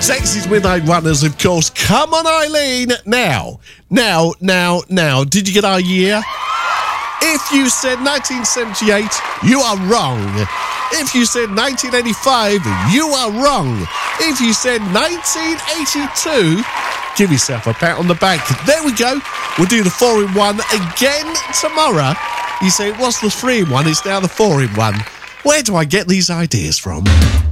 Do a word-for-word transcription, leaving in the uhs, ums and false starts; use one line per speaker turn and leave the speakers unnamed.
Sexy's Midnight Runners, of course. Come on, Eileen. Now, now, now, now. Did you get our year? If you said nineteen seventy-eight, you are wrong. If you said nineteen eighty-five, you are wrong. If you said nineteen eighty-two, give yourself a pat on the back. There we go. We'll do the four in one again tomorrow. You say, what's the three in one? It's now the four in one. Where do I get these ideas from?